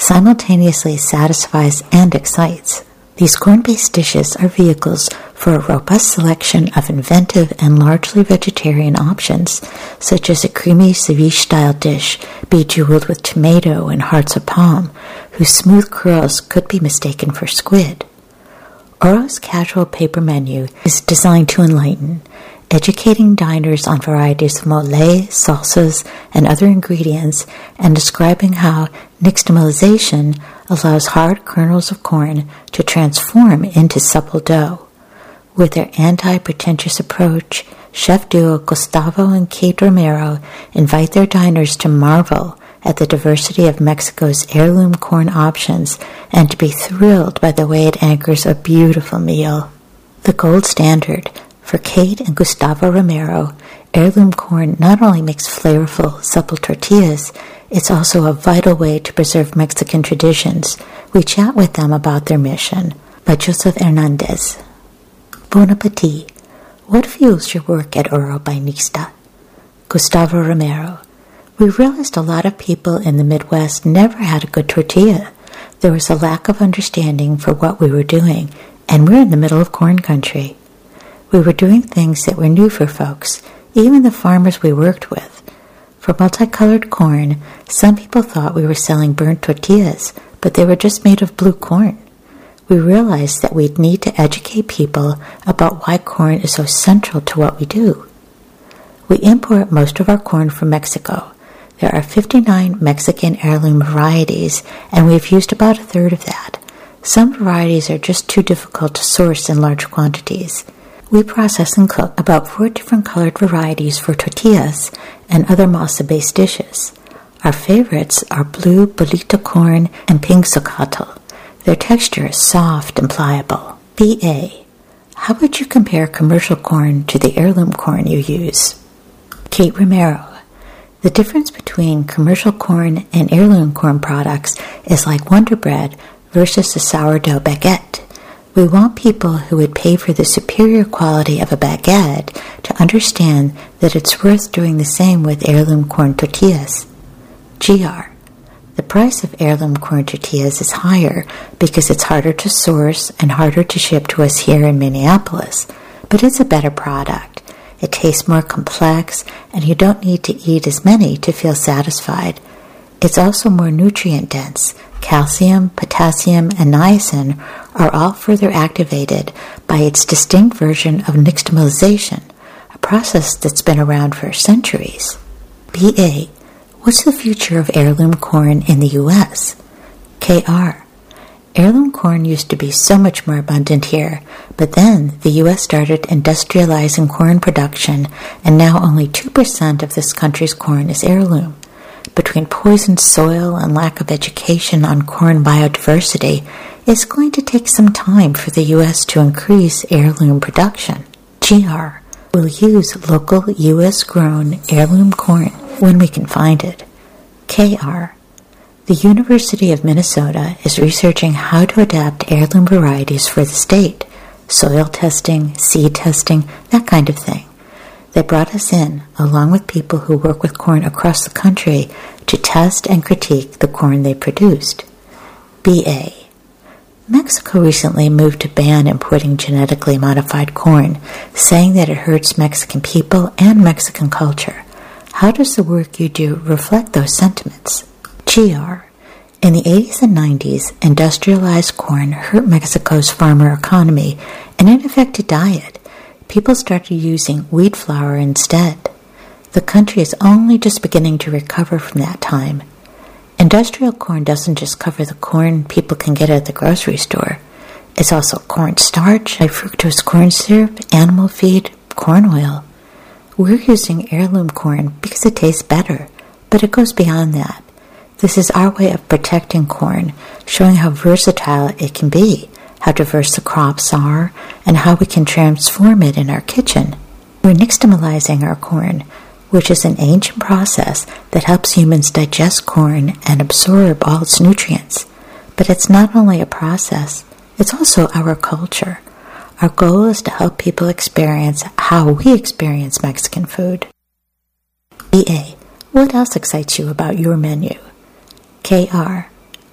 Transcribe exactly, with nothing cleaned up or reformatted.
simultaneously satisfies and excites. These corn-based dishes are vehicles for a robust selection of inventive and largely vegetarian options, such as a creamy ceviche-style dish bejeweled with tomato and hearts of palm, whose smooth curls could be mistaken for squid. Oro's casual paper menu is designed to enlighten, educating diners on varieties of mole, salsas, and other ingredients, and describing how nixtamalization allows hard kernels of corn to transform into supple dough. With their anti-pretentious approach, chef duo Gustavo and Kate Romero invite their diners to marvel at the diversity of Mexico's heirloom corn options and to be thrilled by the way it anchors a beautiful meal. The gold standard for Kate and Gustavo Romero, heirloom corn not only makes flavorful, supple tortillas, it's also a vital way to preserve Mexican traditions. We chat with them about their mission. By Joseph Hernandez. Bon appetit. What fuels your work at Oro by Nixta? Gustavo Romero. We realized a lot of people in the Midwest never had a good tortilla. There was a lack of understanding for what we were doing, and we're in the middle of corn country. We were doing things that were new for folks, even the farmers we worked with. For multicolored corn, some people thought we were selling burnt tortillas, but they were just made of blue corn. We realized that we'd need to educate people about why corn is so central to what we do. We import most of our corn from Mexico. There are fifty-nine Mexican heirloom varieties, and we've used about a third of that. Some varieties are just too difficult to source in large quantities. We process and cook about four different colored varieties for tortillas and other masa-based dishes. Our favorites are blue bolito corn and pink socatl. Their texture is soft and pliable. B A. How would you compare commercial corn to the heirloom corn you use? Kate Romero. The difference between commercial corn and heirloom corn products is like Wonder Bread versus a sourdough baguette. We want people who would pay for the superior quality of a baguette to understand that it's worth doing the same with heirloom corn tortillas. G R. The price of heirloom corn tortillas is higher because it's harder to source and harder to ship to us here in Minneapolis, but it's a better product. It tastes more complex, and you don't need to eat as many to feel satisfied. It's also more nutrient-dense. Calcium, potassium, and niacin are all further activated by its distinct version of nixtamalization, a process that's been around for centuries. B A. What's the future of heirloom corn in the U S? K R. Heirloom corn used to be so much more abundant here, but then the U S started industrializing corn production, and now only two percent of this country's corn is heirloom. Between poisoned soil and lack of education on corn biodiversity, it's going to take some time for the U S to increase heirloom production. G R. We'll use local U S-grown heirloom corn when we can find it. K R. The University of Minnesota is researching how to adapt heirloom varieties for the state. Soil testing, seed testing, that kind of thing. They brought us in, along with people who work with corn across the country, to test and critique the corn they produced. B A. Mexico recently moved to ban importing genetically modified corn, saying that it hurts Mexican people and Mexican culture. How does the work you do reflect those sentiments? G R. In the eighties and nineties, industrialized corn hurt Mexico's farmer economy, and it affected diet. People started using wheat flour instead. The country is only just beginning to recover from that time. Industrial corn doesn't just cover the corn people can get at the grocery store. It's also corn starch, high fructose corn syrup, animal feed, corn oil. We're using heirloom corn because it tastes better, but it goes beyond that. This is our way of protecting corn, showing how versatile it can be, how diverse the crops are, and how we can transform it in our kitchen. We're nixtamalizing our corn, which is an ancient process that helps humans digest corn and absorb all its nutrients. But it's not only a process, it's also our culture. Our goal is to help people experience how we experience Mexican food. B A. What else excites you about your menu? K R.